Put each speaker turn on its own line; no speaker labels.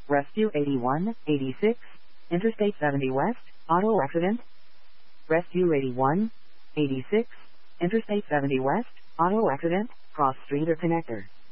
Rescue 81, 86, Interstate 70 West, auto accident. Rescue 81, 86, Interstate 70 West, auto accident, cross street or connector.